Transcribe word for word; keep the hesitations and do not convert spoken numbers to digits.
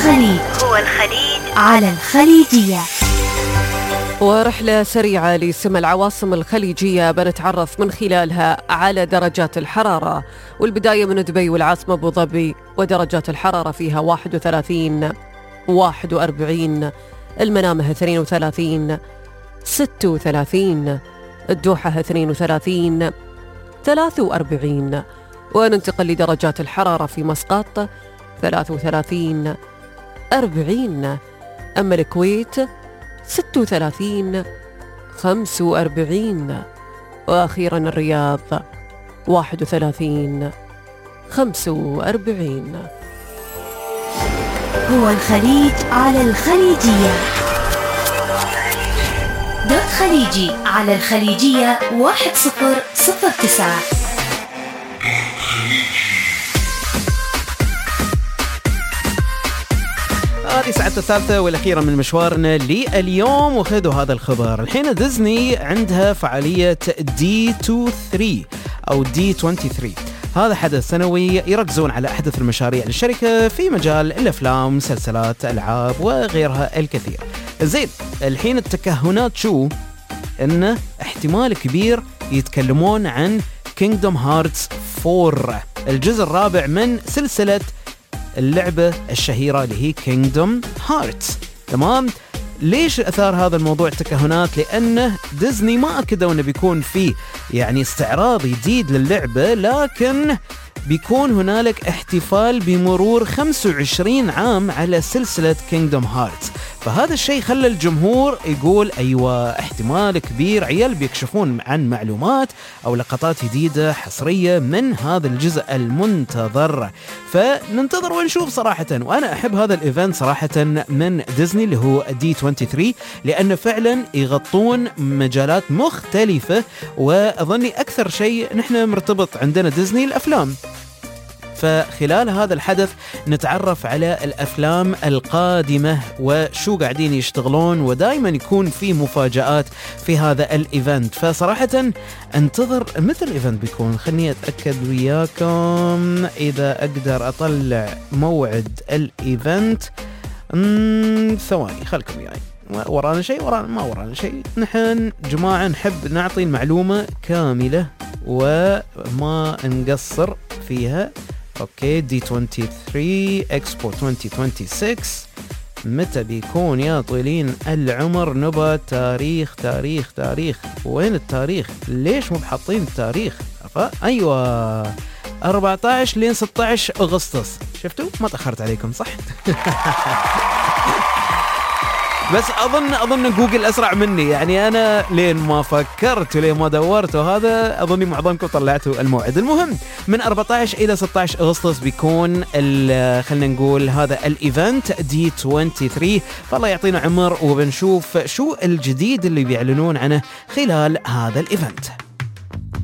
الخليج هو الخليج على الخليجية. ورحلة سريعة لسمى العواصم الخليجية بنتعرف من خلالها على درجات الحرارة، والبداية من دبي والعاصمة أبو ظبي، ودرجات الحرارة فيها واحد وثلاثين، واحد وأربعين، المنامة اثنين وثلاثين، ستة وثلاثين، الدوحة اثنين وثلاثين، ثلاثة وأربعين. وننتقل لدرجات الحرارة في مسقط ثلاثة وثلاثين، أربعين، أما الكويت ستة وثلاثين، خمسة وأربعين، وأخيرا الرياض واحد وثلاثين، خمسة وأربعين. هو الخليج على الخليجية. دوت خليجي على الخليجية واحد صفر صفر تسعة. هذه ساعتنا الثالثة والأخيرة من مشوارنا لليوم، وخذوا هذا الخبر. الحين ديزني عندها فعالية دي ثلاثة وعشرين أو دي ثلاثة وعشرين. هذا حدث سنوي يركزون على أحدث المشاريع للشركة في مجال الأفلام، مسلسلات، ألعاب وغيرها الكثير. زين، الحين التكهنات شو؟ إنه احتمال كبير يتكلمون عن Kingdom Hearts فور، الجزء الرابع من سلسلة اللعبة الشهيرة اللي هي Kingdom Hearts. تمام؟ ليش أثار هذا الموضوع التكهنات؟ لأنه ديزني ما أكدوا أنه بيكون فيه يعني استعراض جديد للعبة، لكن بيكون هنالك احتفال بمرور خمسة وعشرين عام على سلسلة Kingdom Hearts. فهذا الشيء خلى الجمهور يقول أيوة احتمال كبير عيال بيكشفون عن معلومات أو لقطات جديدة حصرية من هذا الجزء المنتظر. فننتظر ونشوف صراحة. وأنا أحب هذا الإيفنت صراحة من ديزني اللي هو دي ثلاثة وعشرين، لأنه فعلا يغطون مجالات مختلفة. وأظني أكثر شيء نحن مرتبط عندنا ديزني الأفلام، فخلال هذا الحدث نتعرف على الأفلام القادمة وشو قاعدين يشتغلون، ودائما يكون في مفاجآت في هذا الإيفنت. فصراحة انتظر متى الإيفنت بيكون. خلني أتأكد وياكم إذا أقدر أطلع موعد الإيفنت. ثواني خلكم وياي، ورانا شيء ورانا ما ورانا شيء. نحن جماعة نحب نعطي المعلومة كاملة وما نقصر فيها. اوكي، دي ثلاثة وعشرين اكسبو ألفين وستة وعشرين متى بيكون يا طويلين العمر؟ نبى تاريخ تاريخ تاريخ. وين التاريخ؟ ليش مو بحاطين التاريخ؟ ايوه، أربعة عشر لين ستة عشر أغسطس. شفتوا ما تأخرت عليكم صح؟ بس أظن أظن جوجل أسرع مني، يعني أنا لين ما فكرت ولين ما دورت وهذا أظني معظمكم طلعتوا الموعد. المهم من أربعة عشر إلى ستة عشر أغسطس بيكون خلنا نقول هذا الإيفنت دي ثلاثة وعشرين. فالله يعطينا عمر وبنشوف شو الجديد اللي بيعلنون عنه خلال هذا الإيفنت.